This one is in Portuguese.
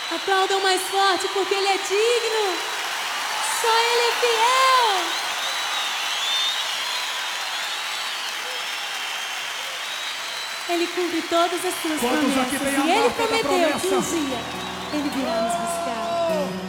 Aplaudam mais forte porque Ele é digno. Só Ele é fiel. Ele cumpre todas as suas Quantos aqui promessas. têm a E Ele marca da prometeu que um promessa? dia Ele virá nos buscar.